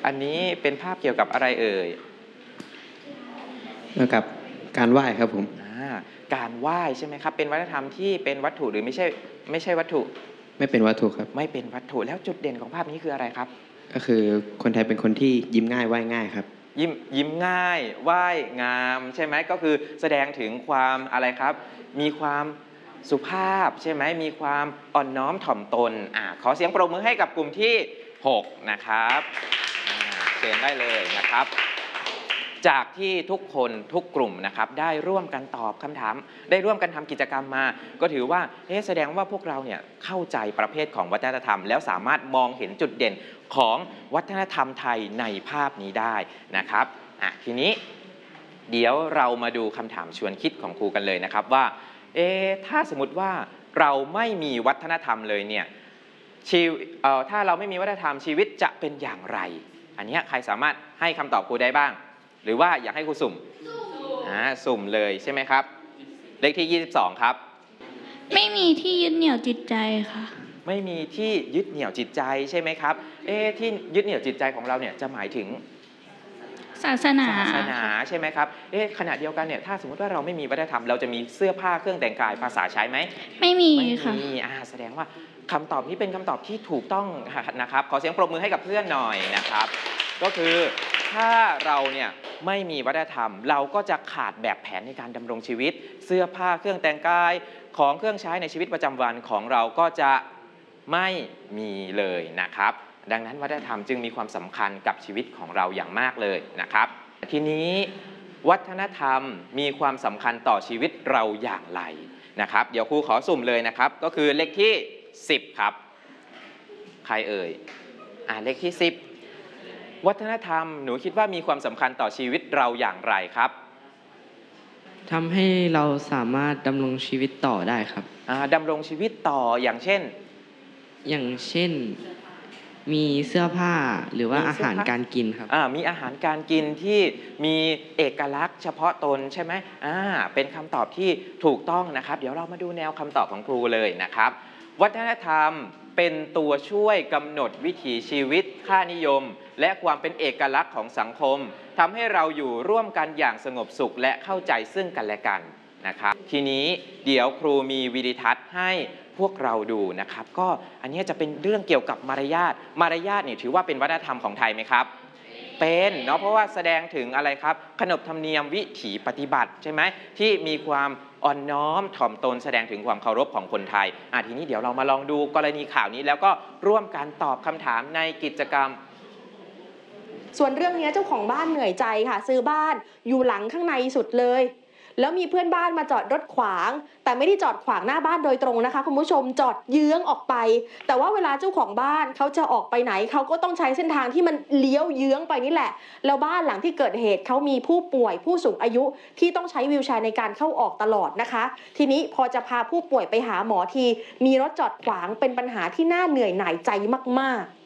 อันนี้เป็นภาพเกี่ยวกับอะไรเอ่ยเกี่ยวกับการไหว้ครับผมการไหว้ใช่ไหมครับเป็นวัฒนธรรมที่เป็นวัตถุหรือไม่ใช่วัตถุไม่เป็นวัตถุครับไม่เป็นวัตถุแล้วจุดเด่นของภาพนี้คืออะไรครับก็คือคนไทยเป็นคนที่ยิ้มง่ายไหว้ง่ายครับยิ้มง่ายไหว้งามใช่ไหมก็คือแสดงถึงความอะไรครับมีความสุภาพใช่ไหมมีความอ่อนน้อมถ่อมตนขอเสียงปรบมือให้กับกลุ่มที่6นะครับเชิญได้เลยนะครับจากที่ทุกคนทุกกลุ่มนะครับได้ร่วมกันตอบคำถามได้ร่วมกันทำกิจกรรมมาก็ถือว่าแสดงว่าพวกเราเนี่ยเข้าใจประเภทของวัฒนธรรมแล้วสามารถมองเห็นจุดเด่นของวัฒนธรรมไทยในภาพนี้ได้นะครับทีนี้เดี๋ยวเรามาดูคำถามชวนคิดของครูกันเลยนะครับว่าถ้าสมมติว่าเราไม่มีวัฒนธรรมเลยเนี่ยถ้าเราไม่มีวัฒนธรรมชีวิตจะเป็นอย่างไรอันนี้ใครสามารถให้คำตอบครูได้บ้างหรือว่าอยากให้ครูสุ่มสุ่มเลยใช่ไหมครับเลขที่22ครับไม่มีที่ยึดเหนี่ยวจิตใจค่ะไม่มีที่ยึดเหนี่ยวจิตใจใช่ไหมครับที่ยึดเหนี่ยวจิตใจของเราเนี่ยจะหมายถึงศาสนาใช่ไหมครับขณะเดียวกันเนี่ยถ้าสมมติว่าเราไม่มีวัฒนธรรมเราจะมีเสื้อผ้าเครื่องแต่งกายภาษาใช้ไหมไม่มีค่ะแสดงว่าคำตอบนี้เป็นคำตอบที่ถูกต้องนะครับขอเสียงปรบมือให้กับเพื่อนหน่อยนะครับก็คือถ้าเราเนี่ยไม่มีวัฒนธรรมเราก็จะขาดแบบแผนในการดำรงชีวิตเสื้อผ้าเครื่องแต่งกายของเครื่องใช้ในชีวิตประจำวันของเราก็จะไม่มีเลยนะครับดังนั้นวัฒนธรรมจึงมีความสำคัญกับชีวิตของเราอย่างมากเลยนะครับทีนี้วัฒนธรรมมีความสำคัญต่อชีวิตเราอย่างไรนะครับเดี๋ยวครูขอสุ่มเลยนะครับก็คือเลขที่10ครับใครเอ่ยเลขที่10วัฒนธรรมหนูคิดว่ามีความสำคัญต่อชีวิตเราอย่างไรครับทำให้เราสามารถดำรงชีวิตต่อได้ครับดำรงชีวิตต่ออย่างเช่นมีเสื้อผ้าหรือว่าอาหารการกินครับมีอาหารการกินที่มีเอกลักษณ์เฉพาะตนใช่ไหมเป็นคำตอบที่ถูกต้องนะครับเดี๋ยวเรามาดูแนวคำตอบของครูเลยนะครับวัฒนธรรมเป็นตัวช่วยกำหนดวิถีชีวิตค่านิยมและความเป็นเอกลักษณ์ของสังคมทำให้เราอยู่ร่วมกันอย่างสงบสุขและเข้าใจซึ่งกันและกันนะครับทีนี้เดี๋ยวครูมีวิดีทัศน์ให้พวกเราดูนะครับก็อันนี้จะเป็นเรื่องเกี่ยวกับมารยาทนี่ถือว่าเป็นวัฒนธรรมของไทยไหมครับเป็นเนาะเพราะว่าแสดงถึงอะไรครับขนบธรรมเนียมวิถีปฏิบัติใช่ไหมที่มีความอ่อนน้อมถ่อมตนแสดงถึงความเคารพของคนไทยทีนี้เดี๋ยวเรามาลองดูกรณีข่าวนี้แล้วก็ร่วมกันตอบคำถามในกิจกรรมส่วนเรื่องนี้เจ้าของบ้านเหนื่อยใจค่ะซื้อบ้านอยู่หลังข้างในสุดเลยแล้วมีเพื่อนบ้านมาจอดรถขวางแต่ไม่ได้จอดขวางหน้าบ้านโดยตรงนะคะคุณผู้ชมจอดเยื้องออกไปแต่ว่าเวลาเจ้าของบ้านเขาจะออกไปไหนเขาก็ต้องใช้เส้นทางที่มันเลี้ยวเยื้องไปนี่แหละแล้วบ้านหลังที่เกิดเหตุเขามีผู้ป่วยผู้สูงอายุที่ต้องใช้วีลแชร์ในการเข้าออกตลอดนะคะทีนี้พอจะพาผู้ป่วยไปหาหมอทีมีรถจอดขวางเป็นปัญหาที่น่าเหนื่อยหน่ายใจมากๆ